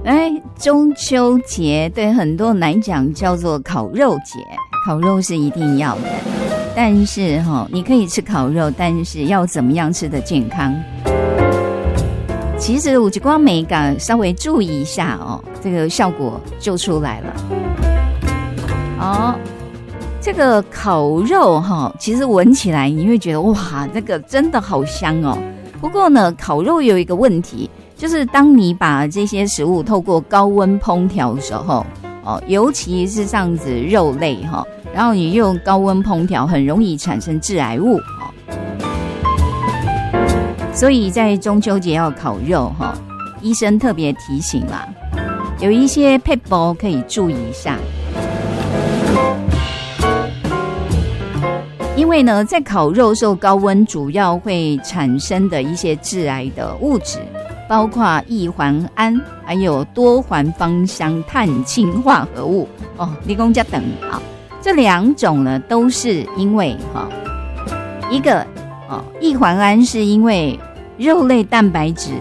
中秋节对很多人来讲叫做烤肉节，烤肉是一定要的，但是你可以吃烤肉，但是要怎么样吃得健康？其实有一些美感稍微注意一下这个效果就出来了。这个烤肉其实闻起来你会觉得哇，这个真的好香哦。不过呢，烤肉有一个问题，就是当你把这些食物透过高温烹调的时候尤其是这样子肉类然后你用高温烹调，很容易产生致癌物所以在中秋节要烤肉医生特别提醒啦，有一些撇步可以注意一下。因为呢，在烤肉受高温主要会产生的一些致癌的物质，包括异环胺，还有多环芳香碳氢化合物你说这等这两种呢都是因为一个异环胺是因为肉类蛋白质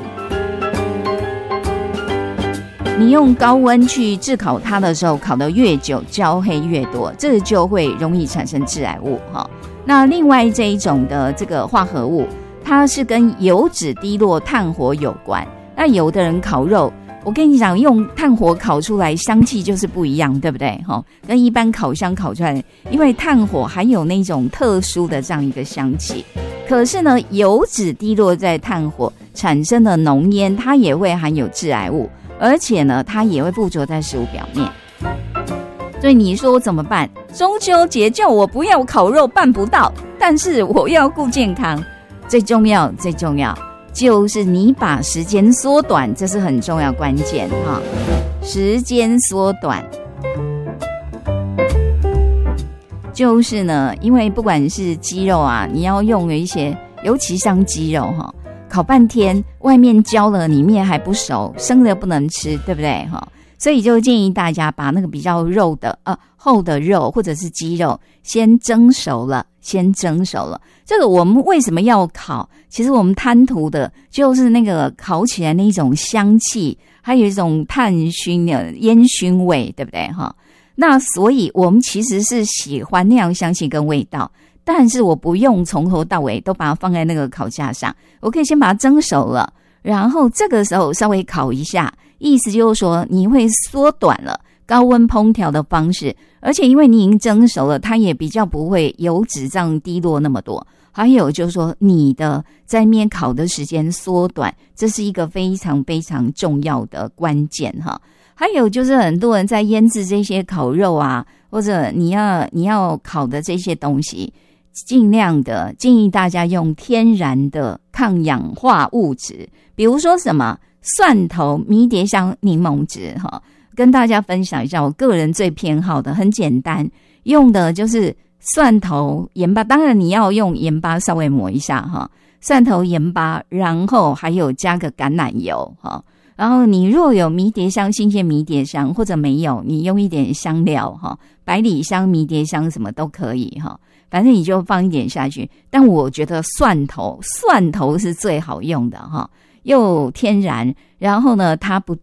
你用高温去炙烤它的时候，烤得越久焦黑越多，这就会容易产生致癌物那另外这一种的这个化合物，它是跟油脂滴落炭火有关。那有的人烤肉，我跟你讲，用炭火烤出来香气就是不一样，对不对跟一般烤箱烤出来，因为炭火还有那种特殊的这样一个香气。可是呢，油脂滴落在炭火产生的浓烟，它也会含有致癌物，而且呢，它也会附着在食物表面。所以你说怎么办？中秋节叫我不要烤肉办不到，但是我要顾健康，最重要就是你把时间缩短，这是很重要关键时间缩短就是呢，因为不管是鸡肉你要用一些，尤其像鸡肉烤半天，外面焦了，里面还不熟，生的不能吃，对不对所以就建议大家把那个比较肉的厚的肉或者是鸡肉先蒸熟了。这个我们为什么要烤？其实我们贪图的就是那个烤起来那一种香气，还有一种炭熏的烟熏味，对不对那所以我们其实是喜欢那样香气跟味道，但是我不用从头到尾都把它放在那个烤架上，我可以先把它蒸熟了，然后这个时候稍微烤一下，意思就是说你会缩短了高温烹调的方式，而且因为你已经蒸熟了，它也比较不会油脂这样滴落那么多，还有就是说你的在面烤的时间缩短，这是一个非常非常重要的关键还有就是很多人在腌制这些烤肉或者你要烤的这些东西，尽量的建议大家用天然的抗氧化物质，比如说什么蒜头、迷迭香、柠檬汁跟大家分享一下我个人最偏好的，很简单，用的就是蒜头、盐巴，当然你要用盐巴稍微抹一下蒜头、盐巴，然后还有加个橄榄油然后你若有迷迭香，新鲜迷迭香，或者没有，你用一点香料百里香、迷迭香什么都可以反正你就放一点下去。但我觉得蒜头是最好用的又天然，然后呢它不